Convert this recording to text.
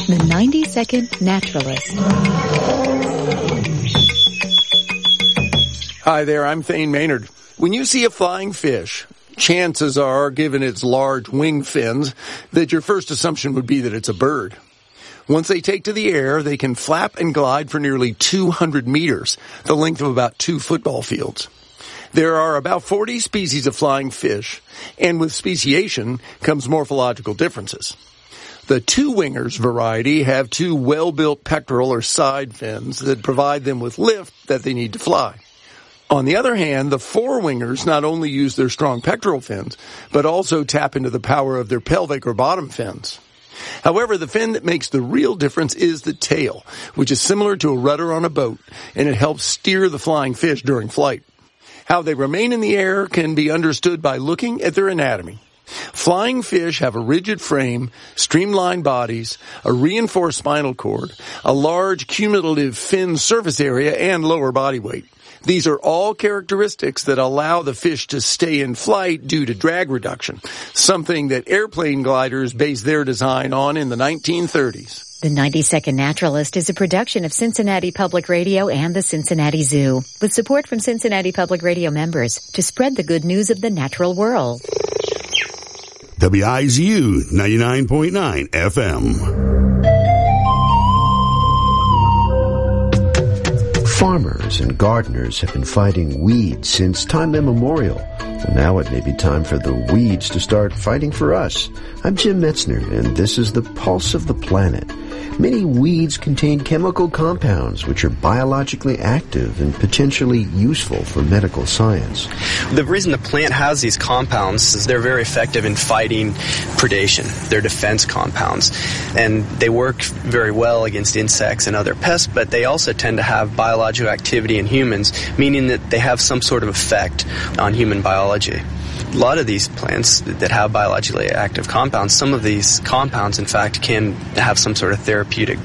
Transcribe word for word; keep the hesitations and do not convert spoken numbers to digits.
The ninety second Naturalist. Hi there, I'm Thane Maynard. When you see a flying fish, chances are, given its large wing fins, that your first assumption would be that it's a bird. Once they take to the air, they can flap and glide for nearly two hundred meters, the length of about two football fields. There are about forty species of flying fish, and with speciation comes morphological differences. The two-wingers variety have two well-built pectoral or side fins that provide them with lift that they need to fly. On the other hand, the four-wingers not only use their strong pectoral fins, but also tap into the power of their pelvic or bottom fins. However, the fin that makes the real difference is the tail, which is similar to a rudder on a boat, and it helps steer the flying fish during flight. How they remain in the air can be understood by looking at their anatomy. Flying fish have a rigid frame, streamlined bodies, a reinforced spinal cord, a large cumulative fin surface area, and lower body weight. These are all characteristics that allow the fish to stay in flight due to drag reduction, something that airplane gliders based their design on in the nineteen thirties. The ninety second Naturalist is a production of Cincinnati Public Radio and the Cincinnati Zoo, with support from Cincinnati Public Radio members to spread the good news of the natural world. W I Z U ninety-nine point nine F M. Farmers and gardeners have been fighting weeds since time immemorial. Well, now it may be time for the weeds to start fighting for us. I'm Jim Metzner, and this is the Pulse of the Planet. Many weeds contain chemical compounds which are biologically active and potentially useful for medical science. The reason the plant has these compounds is they're very effective in fighting predation. They're defense compounds. And they work very well against insects and other pests, but they also tend to have biological activity in humans, meaning that they have some sort of effect on human biology. A lot of these plants that have biologically active compounds, some of these compounds, in fact, can have some sort of therapeutic